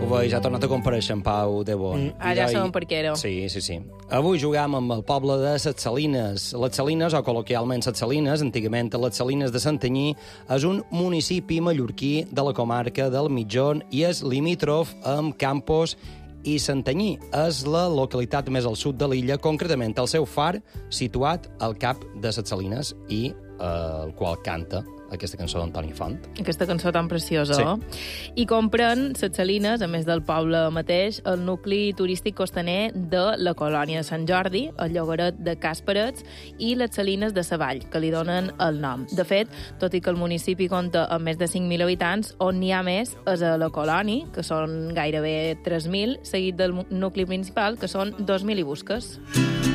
ho veig, ha tornat a comparèixer en Pau de Bon. Ja sabem per què era. Sí. Avui jugam amb el poble de Ses Salines. Les Salines, o col·loquialment Ses Salines, antigament les Salines de Santanyí, és un municipi mallorquí de la comarca del Mitjón i és limítrof amb Campos i Santanyí. És la localitat més al sud de l'illa, concretament el seu far, situat al cap de Ses Salines i el qual canta aquesta cançó d'Antoni Font. Aquesta cançó tan preciosa. Sí. I comprèn Ses Salines, a més del poble mateix, el nucli turístic costaner de la colònia de Sant Jordi, el llogaret de Casparets i les Salines de Savall, que li donen el nom. De fet, tot i que el municipi compta amb més de 5.000 habitants, on n'hi ha més és a la colònia, que són gairebé 3.000, seguit del nucli principal, que són 2.000 i busques.